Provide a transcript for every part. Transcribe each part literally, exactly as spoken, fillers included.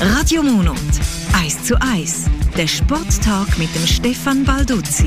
Radio Monat. eins zu eins. Der Sporttag mit dem Stefan Balduzzi.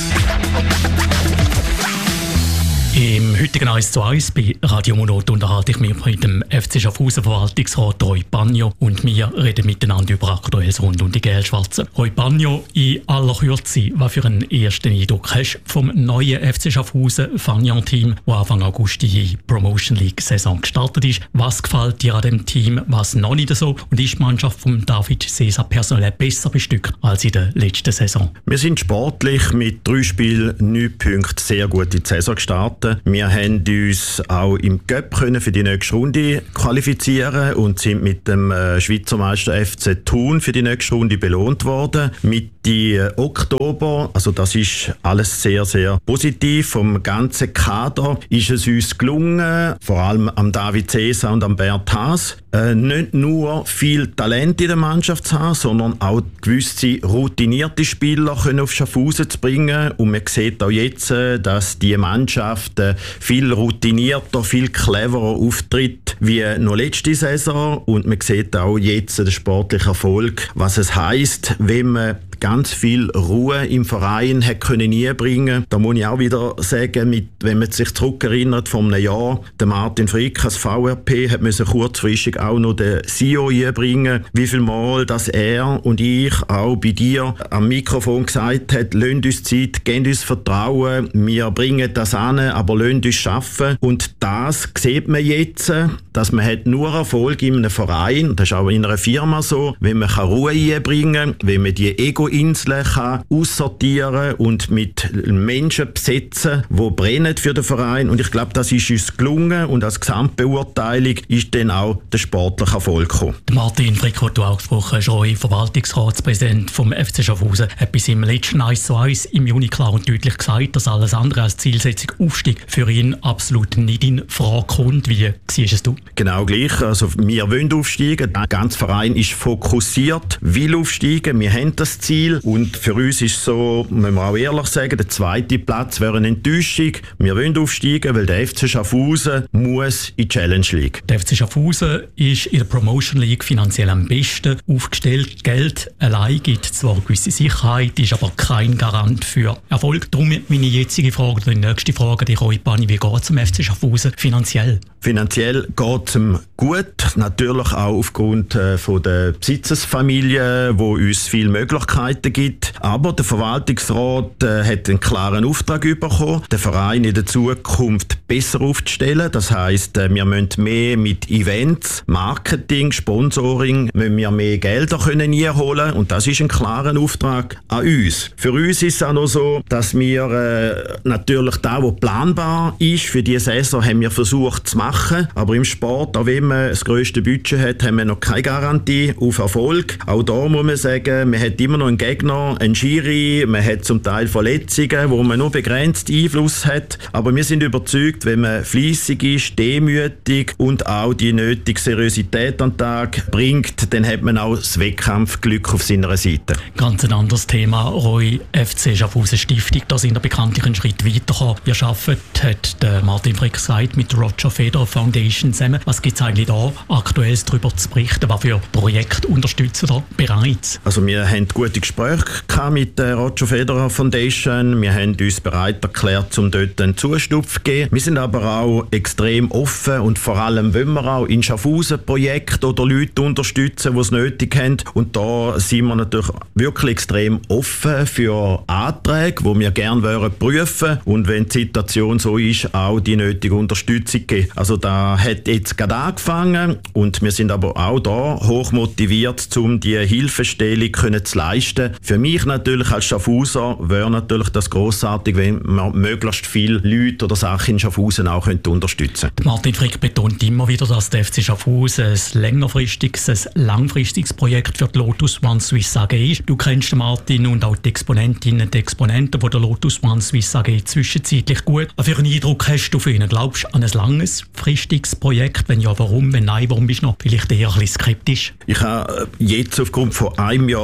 Im heutigen eins zu eins bei Radio Monat unterhalte ich mich mit dem F C Schaffhausen Verwaltungsrat Roy Bagno und wir reden miteinander über Aktuelles rund um die Gelb-Schwarzen. Roy Bagno, in aller Kürze, was für einen ersten Eindruck hast du vom neuen F C Schaffhausen Fagnan-Team, das Anfang August die Promotion League-Saison gestartet ist? Was gefällt dir an dem Team, was noch nicht so? Und ist die Mannschaft von David Sesa personell besser bestückt als in der letzten Saison? Wir sind sportlich mit drei Spielen, neun Punkten sehr gut in die Saison gestartet. Wir haben uns auch im Cup für die nächste Runde qualifizieren und sind mit dem äh, Schweizer Meister F C Thun für die nächste Runde belohnt worden. Mitte Oktober, also das ist alles sehr, sehr positiv. Vom ganzen Kader ist es uns gelungen, vor allem am David Sesa und am Bert Haas, äh, nicht nur viel Talent in der Mannschaft zu haben, sondern auch gewisse routinierte Spieler können auf Schaffhausen zu bringen. Und man sieht auch jetzt, dass die Mannschaft viel routinierter, viel cleverer auftritt wie noch letzte Saison. Und man sieht auch jetzt den sportlichen Erfolg, was es heisst, wenn man ganz viel Ruhe im Verein hat können einbringen. Da muss ich auch wieder sagen, mit, wenn man sich zurückerinnert von einem Jahr, der Martin Frick als V R P hat müssen kurzfristig auch noch den C E O einbringen. Wie viel Mal, dass er und ich auch bei dir am Mikrofon gesagt hat, lasst uns Zeit, gebt uns Vertrauen, wir bringen das an, aber lasst uns arbeiten. Und das sieht man jetzt, dass man hat nur Erfolg in einem Verein, das ist auch in einer Firma so, wenn man Ruhe einbringen kann, wenn man die Ego-Inseln kann aussortieren und mit Menschen besetzen, die brennen für den Verein. Und ich glaube, das ist uns gelungen und als Gesamtbeurteilung ist dann auch der sportliche Erfolg gekommen. Martin Frick, den du angesprochen hast, Roy, Verwaltungsratspräsident vom F C Schaffhausen, hat bis im letzten eins zu eins im Juni klar und deutlich gesagt, dass alles andere als Zielsetzung Aufstieg für ihn absolut nicht in Frage kommt. Wie siehst es du? Genau gleich. Also wir wollen aufsteigen. Der ganze Verein ist fokussiert, will aufsteigen. Wir haben das Ziel. Und für uns ist so, müssen wir auch ehrlich sagen, der zweite Platz wäre eine Enttäuschung. Wir wollen aufsteigen, weil der F C Schaffhausen muss in die Challenge League. Der F C Schaffhausen ist in der Promotion League finanziell am besten aufgestellt. Geld allein gibt zwar gewisse Sicherheit, ist aber kein Garant für Erfolg. Darum meine jetzige Frage, oder die nächste Frage, die Roy Bagno, wie geht es dem F C Schaffhausen finanziell? Finanziell geht es ihm gut, natürlich auch aufgrund äh, von der Besitzersfamilie, wo uns viele Möglichkeiten gibt. Aber der Verwaltungsrat äh, hat einen klaren Auftrag bekommen, den Verein in der Zukunft besser aufzustellen. Das heisst, äh, wir müssen mehr mit Events, Marketing, Sponsoring, müssen wir mehr Gelder können einholen und das ist ein klarer Auftrag an uns. Für uns ist es auch noch so, dass wir äh, natürlich da, wo planbar ist, für diese Saison haben wir versucht zu machen. Aber im Sport, auch wenn man das grösste Budget hat, haben wir noch keine Garantie auf Erfolg. Auch da muss man sagen, man hat immer noch einen Gegner, einen Schiri, man hat zum Teil Verletzungen, wo man nur begrenzt Einfluss hat. Aber wir sind überzeugt, wenn man fleissig ist, demütig und auch die nötige Seriosität an den Tag bringt, dann hat man auch das Wettkampfglück auf seiner Seite. Ganz ein anderes Thema, Roy, F C Schaffhausen Stiftung, da sind wir bekanntlich einen Schritt weitergekommen. Ihr arbeitet, hat der Martin Frick gesagt, mit Roger Federer Foundation zusammen. Was gibt es eigentlich da aktuell darüber zu berichten? Was für Projekte unterstützen da bereits? Also wir haben gute Gespräche mit der Roger Federer Foundation. Wir haben uns bereit erklärt, um dort einen Zustupf zu geben. Wir sind aber auch extrem offen und vor allem wollen wir auch in Schaffhausen Projekte oder Leute unterstützen, die es nötig haben. Und da sind wir natürlich wirklich extrem offen für Anträge, die wir gerne prüfen wollen. Und wenn die Situation so ist, auch die nötige Unterstützung geben. Also da hat jetzt gerade angefangen und wir sind aber auch da hoch motiviert, um die Hilfestellung können zu leisten. Für mich natürlich als Schaffhauser wäre natürlich das grossartig, wenn man möglichst viele Leute oder Sachen in Schaffhausen auch könnte unterstützen könnte. Martin Frick betont immer wieder, dass der F C Schaffhausen ein längerfristiges, ein langfristiges Projekt für die Lotus One Swiss A G ist. Du kennst den Martin und auch die Exponentinnen und Exponenten von der Lotus One Swiss A G zwischenzeitlich gut. Was für einen Eindruck hast du für ihn? Glaubst du an ein langes, fristiges Projekt? Wenn ja, warum? Wenn nein, warum bist du noch vielleicht eher ein bisschen skeptisch? Ich habe jetzt aufgrund von einem Jahr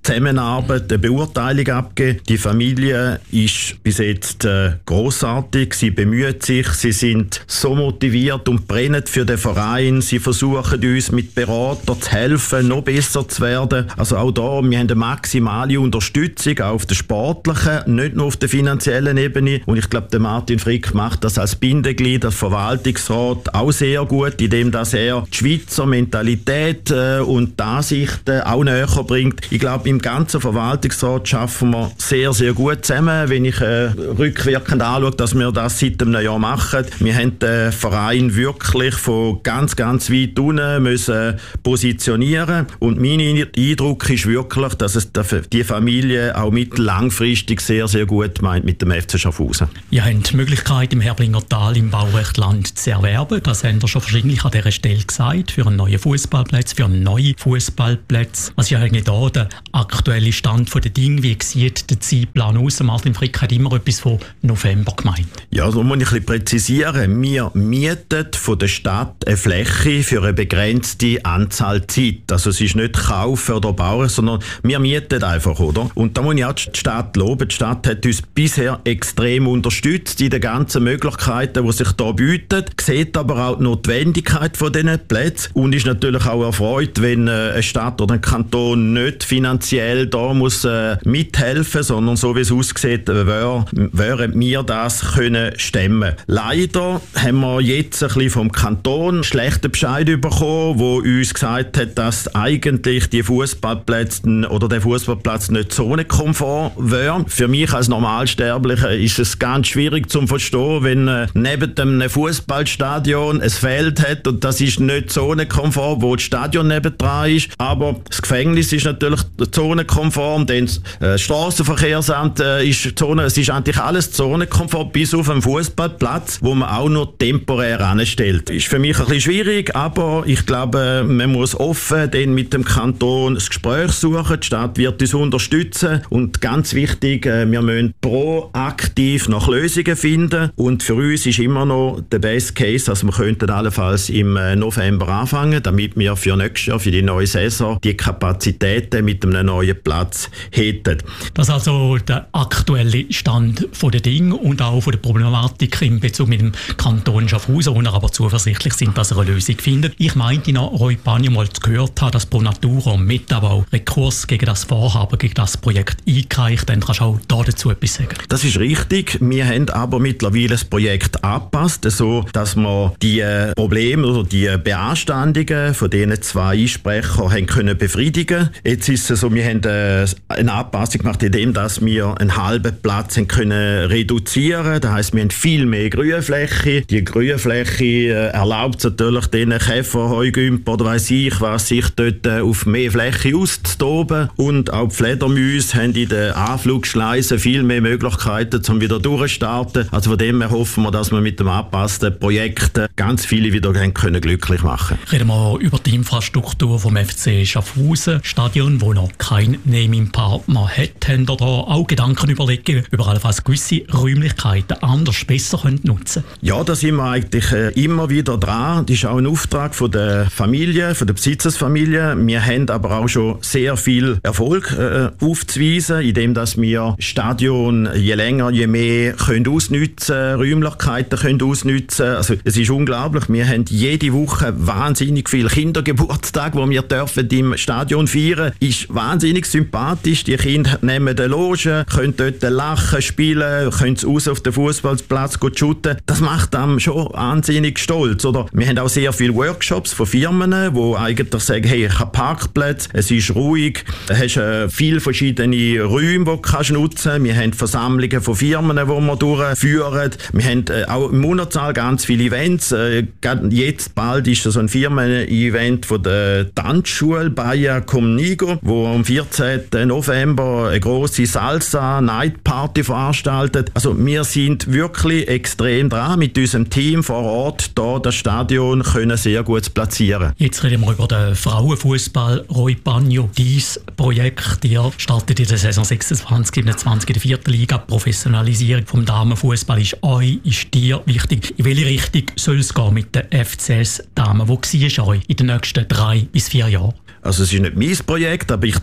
Zusammenarbeit, eine Beurteilung abgegeben. Die Familie ist bis jetzt äh, grossartig, sie bemüht sich, sie sind so motiviert und brennen für den Verein, sie versuchen uns mit Beratern zu helfen, noch besser zu werden. Also auch da, wir haben eine maximale Unterstützung, auch auf der sportlichen, nicht nur auf der finanziellen Ebene. Und ich glaube, der Martin Frick macht das als Bindeglied, als Verwaltungsrat auch sehr gut, indem dass er die Schweizer Mentalität äh, und die Ansichten auch näher bringt. Ich glaube, im ganzen Verwaltungsrat schaffen wir sehr, sehr gut zusammen. Wenn ich äh, rückwirkend anschaue, dass wir das seit einem Jahr machen. Wir haben den Verein wirklich von ganz, ganz weit unten müssen positionieren. Und mein Eindruck ist wirklich, dass es die Familie auch mittellangfristig sehr, sehr gut meint mit dem F C Schaffhausen. Ihr habt die Möglichkeit, im Herblingertal im Baurechtland zu erwerben. Das haben wir schon verschiedentlich an dieser Stelle gesagt. Für einen neuen Fußballplatz, für einen neuen Fußballplatz. Was ist eigentlich da der aktuelle Stand der Dinge? Wie sieht der Zeitplan aus? Martin Frick hat immer etwas von November gemeint. Ja, so muss ich ein bisschen präzisieren. Wir mieten von der Stadt eine Fläche für eine begrenzte Anzahl Zeit. Also es ist nicht kaufen oder bauen, sondern wir mieten einfach, oder? Und da muss ich auch die Stadt loben. Die Stadt hat uns bisher extrem unterstützt in den ganzen Möglichkeiten, die sich hier bieten. Sieht aber auch die Notwendigkeit von diesen Plätzen und ist natürlich auch erfreut, wenn äh, eine Stadt oder ein Kanton nicht finanziell da muss äh, mithelfen, sondern so wie es aussieht, äh, wär, wären wir das können stemmen. Leider haben wir jetzt ein bisschen vom Kanton einen schlechten Bescheid bekommen, wo uns gesagt hat, dass eigentlich die Fußballplätze oder der Fußballplatz nicht zonenkonform wäre. Für mich als Normalsterblicher ist es ganz schwierig zu verstehen, wenn äh, neben einem Fußballstadion ein Feld hat und das ist nicht zonenkonform, wo das Stadion nebendran ist. Aber das Gefängnis ist natürlich zonenkonform, denn das äh, Strassenverkehrsamt äh, ist Zone, es ist eigentlich alles zonenkonform, bis auf einen Fußballplatz, wo man auch nur temporär anstellt. Ist für mich ein bisschen schwierig, aber ich glaube, man muss offen dann mit dem Kanton das Gespräch suchen. Die Stadt wird uns unterstützen und ganz wichtig, äh, wir müssen proaktiv nach Lösungen finden und für uns ist immer noch der Best Case, also wir könnten allenfalls im äh, November anfangen, damit wir für nächstes Jahr, für die neue Saison, die Kapazitäten mit einem neuen Platz hätten. Das ist also der aktuelle Stand der Dinge und auch von der Problematik in Bezug mit dem Kanton Schaffhausen, wo wir aber zuversichtlich sind, dass er eine Lösung findet. Ich meinte noch, Roy Panio mal gehört haben, dass Pro Natura mit aber auch Rekurs gegen das Vorhaben, gegen das Projekt eingereicht. Dann kannst du auch da dazu etwas sagen. Das ist richtig. Wir haben aber mittlerweile das Projekt angepasst, so dass wir die Probleme oder die Beanstandungen von diesen zwei Einsprechern haben können befriedigen. Jetzt ist es so, wir haben eine Anpassung gemacht, indem dass wir einen halben Platz haben können reduzieren. Das heisst, wir haben viel mehr Grünfläche. Die Grünfläche äh, erlaubt es natürlich den Käfer, Heugümper oder weiss ich was, sich dort äh, auf mehr Fläche auszutoben. Und auch die Fledermäuse haben in den Anflugschleisen viel mehr Möglichkeiten, um wieder durchzustarten. Also von dem her hoffen wir, dass wir mit dem angepassten Projekt ganz viele wieder können glücklich machen. Reden wir über die Infrastruktur vom F C Schaffhausen. Stadion, wo noch kein Naming-Partner hat, haben da auch Gedanken überlegen, über allenfalls gewisse Räumlichkeiten anders, besser können nutzen. Ja, da sind wir eigentlich äh, immer wieder dran. Das ist auch ein Auftrag von der Familie, von der Besitzersfamilie. Wir haben aber auch schon sehr viel Erfolg äh, aufzuweisen, indem dass wir Stadion je länger, je mehr können ausnutzen, Räumlichkeiten können ausnutzen. Also es ist unglaublich. Wir haben jede Woche wahnsinnig viele Kindergeburtstage, die wir dürfen im Stadion feiern. Ist wahnsinnig sympathisch. Die Kinder nehmen die Loge, können dort lachen, spielen, können raus auf den Fußballplatz shooten. Das macht einem schon wahnsinnig stolz. Oder wir haben auch sehr viele Workshops von Firmen, die eigentlich sagen, hey, ich habe Parkplätze, es ist ruhig, du hast äh, viele verschiedene Räume, die du kannst nutzen kannst. Wir haben Versammlungen von Firmen, die wir durchführen. Wir haben äh, auch im Monatssaal ganz viele Events. Äh, jetzt bald ist so ein Firmen-Event von der Tanzschule Baia Comnigo, wo am vierzehnten November eine grosse Salsa-Night-Party veranstaltet. Also wir sind wirklich extrem dran mit unserem Team vor Ort, da das Stadion können sehr gut platzieren. Jetzt reden wir über den Frauenfußball. Roy Panio, dieses Projekt, ihr startet in der Saison sechsundzwanzig siebenundzwanzig in der vierten Liga. Die Professionalisierung vom Damenfußball ist euch, ist dir wichtig. In welche Richtung soll es gehen mit den F C S Damen? Wo siehst du euch in den nächsten drei bis vier Jahren? Also es ist nicht mein Projekt, aber ich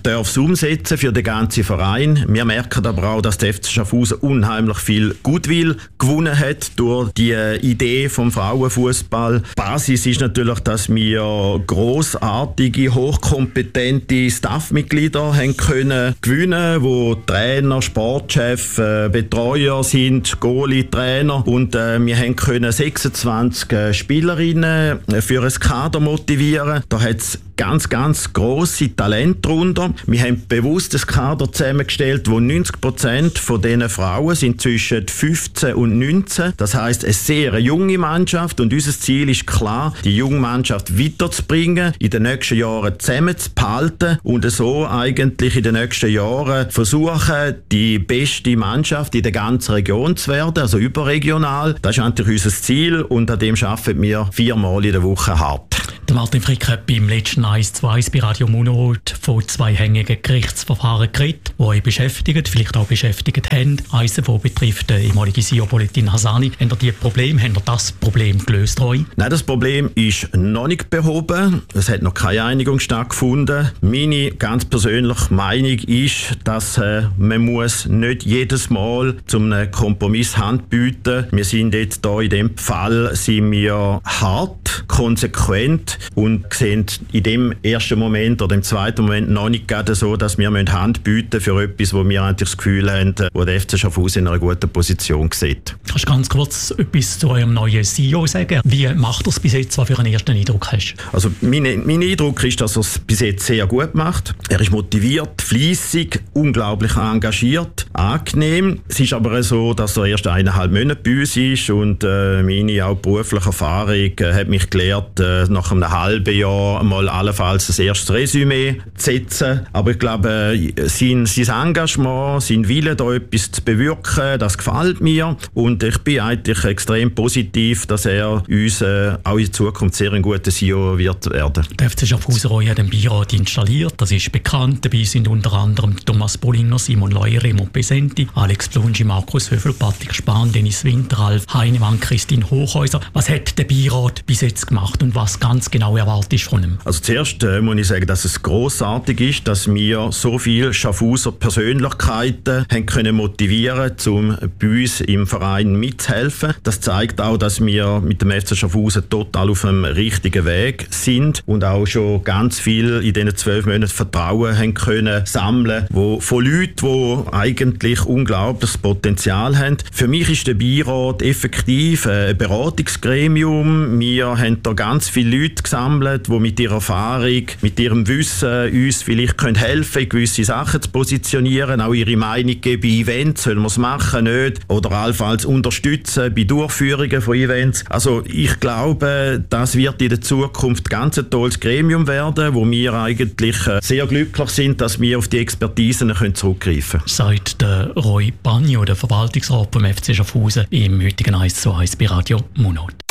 darf es umsetzen für den ganzen Verein. Wir merken aber auch, dass der F C Schaffhausen unheimlich viel Goodwill gewonnen hat durch die Idee vom Frauenfußball. Die Basis ist natürlich, dass wir grossartige, hochkompetente Staffmitglieder haben können gewinnen, wo Trainer, Sportchef, äh, Betreuer sind, Goalie, Trainer, und äh, wir haben können sechsundzwanzig äh, Spielerinnen für ein Kader motivieren. Da hat es ganz, ganz grosse Talente drunter. Wir haben bewusst ein Kader zusammengestellt, wo neunzig Prozent von diesen Frauen sind zwischen fünfzehn und neunzehn. Das heisst, eine sehr junge Mannschaft, und unser Ziel ist klar, die junge Mannschaft weiterzubringen, in den nächsten Jahren zusammenzuhalten und so eigentlich in den nächsten Jahren versuchen, die beste Mannschaft in der ganzen Region zu werden, also überregional. Das ist eigentlich unser Ziel, und an dem arbeiten wir viermal in der Woche hart. Der Martin Frick hat beim letzten eins zu eins bei Radio Monot von zwei hängigen Gerichtsverfahren geredet, die euch beschäftigen, vielleicht auch beschäftigt haben. Eines, das betrifft den ehemaligen S I O-Politin Hasani. Habt ihr die Probleme, habt ihr das Problem gelöst? Euch? Nein, das Problem ist noch nicht behoben. Es hat noch keine Einigung stattgefunden. Meine ganz persönliche Meinung ist, dass äh, man muss nicht jedes Mal zum Kompromiss Hand bieten. Wir sind jetzt hier in diesem Fall sind wir hart, konsequent und sehen in dem ersten Moment oder im zweiten Moment noch nicht gerade so, dass wir Hand bieten für etwas, wo wir eigentlich das Gefühl haben, wo der F C Schaffhausen in einer guten Position sieht. Kannst du ganz kurz etwas zu eurem neuen S I O sagen? Wie macht er es bis jetzt, was für einen ersten Eindruck hast? Also mein, mein Eindruck ist, dass er es bis jetzt sehr gut macht. Er ist motiviert, fleissig, unglaublich engagiert, angenehm. Es ist aber so, dass er erst eineinhalb Monate bei uns ist, und äh, meine auch berufliche Erfahrung äh, hat mich gelehrt, äh, nach einem halben Jahr mal allenfalls das erste Resümee zu setzen. Aber ich glaube, sein, sein Engagement, sein Wille, da etwas zu bewirken, das gefällt mir. Und ich bin eigentlich extrem positiv, dass er uns äh, auch in Zukunft sehr ein guter S I O wird werden. Der F C Schaffhausen hat den Beirat installiert. Das ist bekannt. Dabei sind unter anderem Thomas Bollinger, Simon Leuer, Remo Pesenti, Alex Plungi, Markus Höfel, Patrick Spahn, Dennis Winter, Ralf Heinemann, Christine Hochhäuser. Was hat der Beirat bis jetzt gemacht und was ganz genau erwartet von ihm? Also zuerst äh, muss ich sagen, dass es grossartig ist, dass wir so viele Schaffhauser Persönlichkeiten haben können motivieren, um bei uns im Verein mitzuhelfen. Das zeigt auch, dass wir mit dem F C Schaffhausen total auf dem richtigen Weg sind und auch schon ganz viel in diesen zwölf Monaten Vertrauen haben können sammeln, wo von Leuten, die eigentlich unglaubliches Potenzial haben. Für mich ist der Beirat effektiv ein Beratungsgremium. Wir haben da ganz viele Leute gesammelt, die mit ihrer Erfahrung, mit ihrem Wissen uns vielleicht können helfen können, gewisse Sachen zu positionieren, auch ihre Meinung geben bei Events, sollen wir es machen, nicht, oder allenfalls unterstützen bei Durchführungen von Events. Also ich glaube, das wird in der Zukunft ganz ein tolles Gremium werden, wo wir eigentlich sehr glücklich sind, dass wir auf die Expertisen zurückgreifen können. Sagt der Roy Bagno, der Verwaltungsrat vom F C Schaffhausen, im heutigen eins zu eins bei Radio Monot.